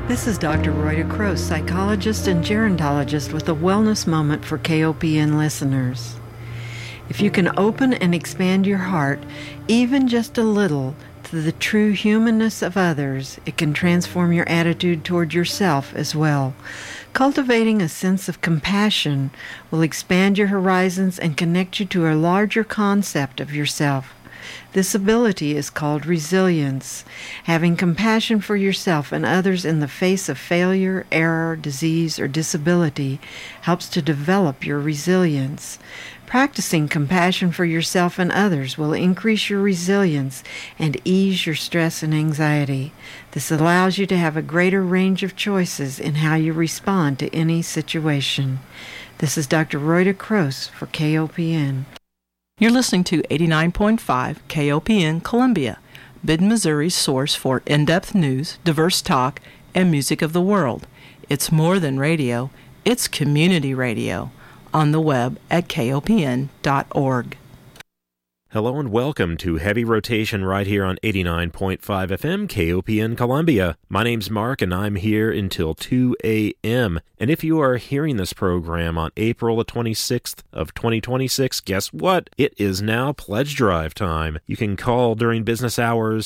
This is Dr. Rhoda Croce, psychologist and gerontologist with a wellness moment for KOPN listeners. If you can open and expand your heart, even just a little, to the true humanness of others, it can transform your attitude toward yourself as well. Cultivating a sense of compassion will expand your horizons and connect you to a larger concept of yourself. This ability is called resilience. Having compassion for yourself and others in the face of failure, error, disease, or disability helps to develop your resilience. Practicing compassion for yourself and others will increase your resilience and ease your stress and anxiety. This allows you to have a greater range of choices in how you respond to any situation. This is Dr. Rhoda Croce for KOPN. You're listening to 89.5 KOPN Columbia, Mid-Missouri's source for in-depth news, diverse talk, and music of the world. It's more than radio, it's community radio. On the web at kopn.org. Hello and welcome to Heavy Rotation right here on 89.5 FM KOPN Columbia. My name's Mark and I'm here until 2 a.m. And if you are hearing this program on April the 26th of 2026, guess what? It is now pledge drive time. You can call during business hours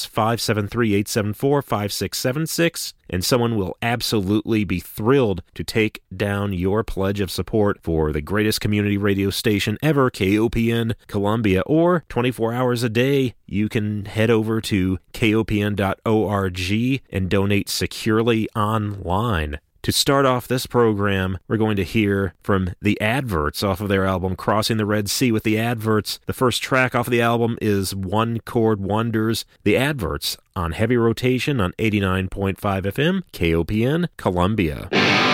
573-874-5676 and someone will absolutely be thrilled to take down your pledge of support for the greatest community radio station ever, KOPN Columbia, or 24 hours a day, you can head over to kopn.org and donate securely online. To start off this program, we're going to hear from the Adverts off of their album Crossing the Red Sea with the Adverts. The first track off of the album is One Chord Wonders. The Adverts on Heavy Rotation on 89.5 FM, KOPN Columbia.